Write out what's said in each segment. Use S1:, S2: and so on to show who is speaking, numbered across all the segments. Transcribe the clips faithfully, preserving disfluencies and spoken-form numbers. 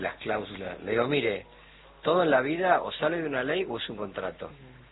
S1: las cláusulas. Le digo, mire, todo en la vida o sale de una ley o es un contrato.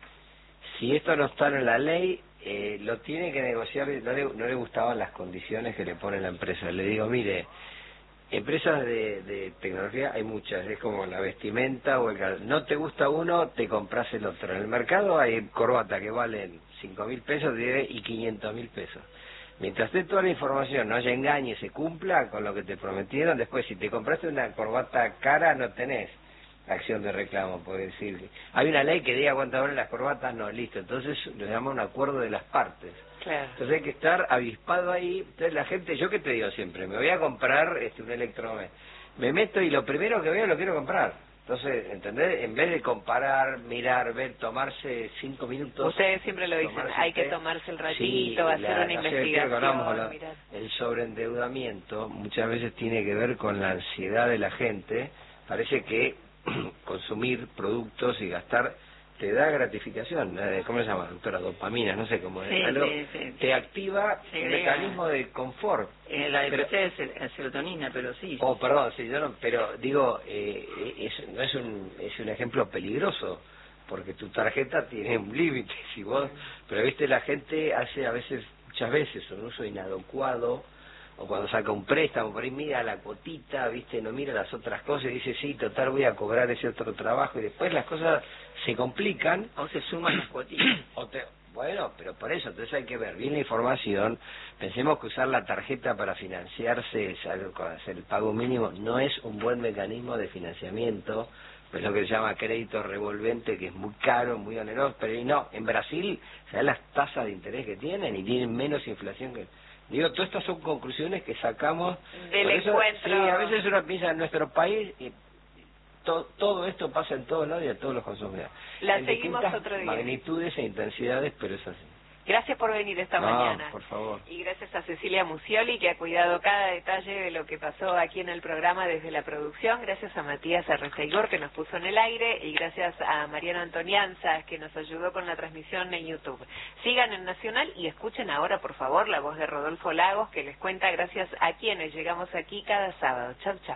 S1: Si esto no está en la ley, eh, lo tiene que negociar. No le, no le gustaban las condiciones que le pone la empresa. Le digo, mire, empresas de, de tecnología hay muchas, es como la vestimenta o el... No te gusta uno, te compras el otro. En el mercado hay corbatas que valen cinco mil pesos y quinientos mil pesos. Mientras esté toda la información, no haya engaño y se cumpla con lo que te prometieron, después si te compraste una corbata cara no tenés acción de reclamo, por decir. Hay una ley que diga cuántas valen las corbatas, no, listo. Entonces le llama un acuerdo de las partes.
S2: Claro.
S1: Entonces hay que estar avispado ahí. Entonces la gente, yo que te digo siempre, me voy a comprar este un electrodoméstico. Me meto y lo primero que veo lo quiero comprar. Entonces, ¿entendés? En vez de comparar, mirar, ver, tomarse cinco minutos...
S2: Ustedes siempre lo dicen, hay que tomarse el ratito, sí, hacer la, una investigación,
S1: la, el sobreendeudamiento muchas veces tiene que ver con la ansiedad de la gente. Parece que consumir productos y gastar te da gratificación, ¿cómo se llama, doctora? Dopamina, no sé cómo es.
S3: Sí,
S1: algo,
S3: sí, sí.
S1: Te activa
S3: sí,
S1: un mecanismo de confort.
S3: Eh, la depresión es la serotonina, pero sí.
S1: Oh, perdón, sí, yo no, pero digo, eh, es, no es un es un ejemplo peligroso, porque tu tarjeta tiene un límite, si vos, pero viste, la gente hace a veces, muchas veces, un uso inadecuado, o cuando saca un préstamo, por ahí mira la cuotita, viste, no mira las otras cosas y dice, sí, total, voy a cobrar ese otro trabajo, y después las cosas se complican.
S3: O se suman las cuotitas.
S1: O te, bueno, pero por eso, entonces hay que ver bien la información. Pensemos que usar la tarjeta para financiarse, hacer el pago mínimo, no es un buen mecanismo de financiamiento, es lo que se llama crédito revolvente, que es muy caro, muy oneroso, pero y no, en Brasil, ¿sabes las tasas de interés que tienen? Y tienen menos inflación que... Digo, todas estas son conclusiones que sacamos
S2: del
S1: eso,
S2: encuentro.
S1: Sí, a veces uno piensa en nuestro país y to, todo esto pasa en todos lados y a todos los consumidores.
S2: La
S1: en
S2: seguimos otro día.
S1: Magnitudes e intensidades, pero es así.
S2: Gracias por venir esta
S1: no,
S2: mañana.
S1: por favor.
S2: Y gracias a Cecilia Musioli, que ha cuidado cada detalle de lo que pasó aquí en el programa desde la producción. Gracias a Matías Arreceigor, que nos puso en el aire. Y gracias a Mariano Antonianza, que nos ayudó con la transmisión en YouTube. Sigan en Nacional y escuchen ahora, por favor, la voz de Rodolfo Lagos, que les cuenta gracias a quienes llegamos aquí cada sábado. Chau, chau.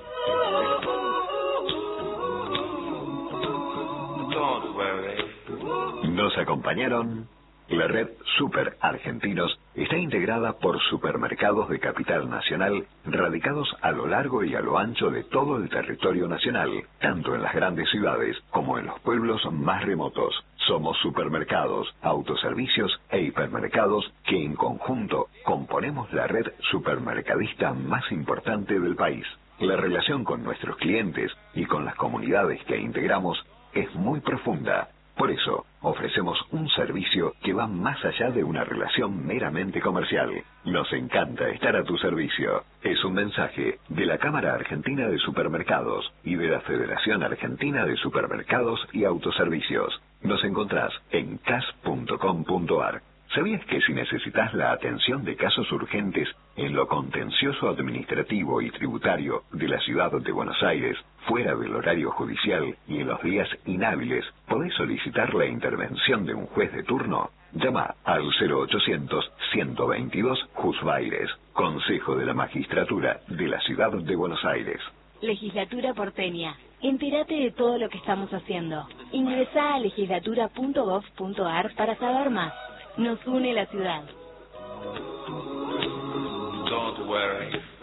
S4: Nos acompañaron. La red Super Argentinos está integrada por supermercados de capital nacional radicados a lo largo y a lo ancho de todo el territorio nacional, tanto en las grandes ciudades como en los pueblos más remotos. Somos supermercados, autoservicios e hipermercados que en conjunto componemos la red supermercadista más importante del país. La relación con nuestros clientes y con las comunidades que integramos es muy profunda. Por eso, ofrecemos un servicio que va más allá de una relación meramente comercial. Nos encanta estar a tu servicio. Es un mensaje de la Cámara Argentina de Supermercados y de la Federación Argentina de Supermercados y Autoservicios. Nos encontrás en c a s punto com punto a r. ¿Sabías que si necesitas la atención de casos urgentes en lo contencioso administrativo y tributario de la ciudad de Buenos Aires, fuera del horario judicial y en los días inhábiles, podés solicitar la intervención de un juez de turno? Llama al cero ochocientos, ciento veintidós, Juzbaires, Consejo de la Magistratura de la Ciudad de Buenos Aires.
S5: Legislatura porteña. Entérate de todo lo que estamos haciendo. Ingresá a legislatura punto gov punto a r para saber más. Nos une la ciudad.
S6: Don't worry.